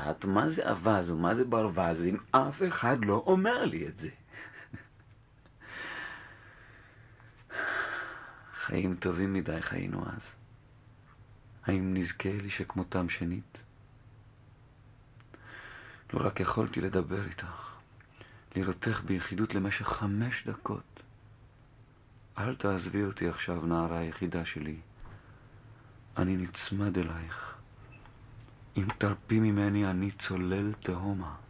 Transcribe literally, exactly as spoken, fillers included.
לדעת מה זה אבז ומה זה ברווז אם אף אחד לא אומר לי את זה. חיים טובים מדי חיינו אז. האם נזכה לי שכמותם שנית? לא רק יכולתי לדבר איתך, לראותך ביחידות למשך חמש דקות. אל תעזבי אותי עכשיו, נערה היחידה שלי. אני נצמד אלייך. אם תרפי ממני אני צולל תהומה.